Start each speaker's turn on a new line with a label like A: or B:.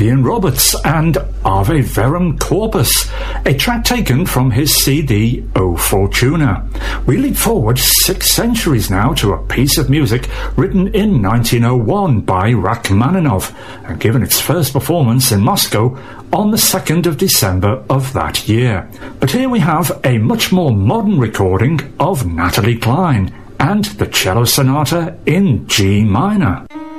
A: Gideon Roberts and Ave Verum Corpus, a track taken from his CD O Fortuna. We leap forward 6 centuries now to a piece of music written in 1901 by Rachmaninoff and given its first performance in Moscow on the 2nd of December of that year. But here we have a much more modern recording of Natalie Cline and the Cello Sonata in G minor.